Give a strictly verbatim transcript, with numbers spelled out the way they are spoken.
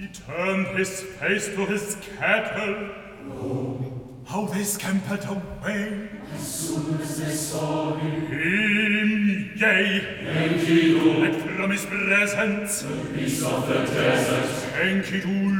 He turned his face to his kettle. How they scampered away. As soon as they saw him, Him, yea, Enkidu, and from his presence, the beasts of the desert, Enkidu